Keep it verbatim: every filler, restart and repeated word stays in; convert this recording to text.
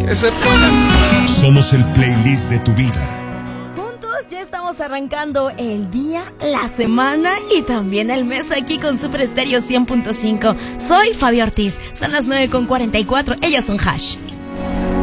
que se puedan. Somos el playlist de tu vida. Ya estamos arrancando el día, la semana y también el mes aquí con Super Estéreo cien punto cinco. Soy Fabio Ortiz, son las nueve con cuarenta y cuatro, ellas son Hash.